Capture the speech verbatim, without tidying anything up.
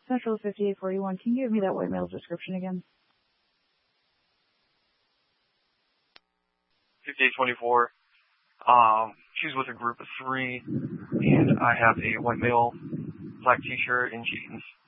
Central fifty-eight forty-one. Can you give me that white male description again? fifty-eight twenty-four. Um, she's with a group of three, and I have a white male, black t-shirt, and jeans.